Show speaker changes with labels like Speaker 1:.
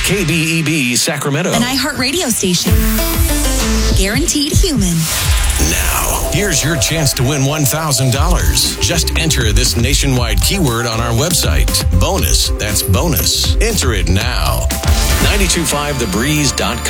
Speaker 1: KBEB Sacramento.
Speaker 2: An iHeartRadio station. Guaranteed human.
Speaker 1: Now, here's your chance to win $1,000. Just enter this nationwide keyword on our website. Bonus. That's bonus. Enter it now. 925thebreeze.com.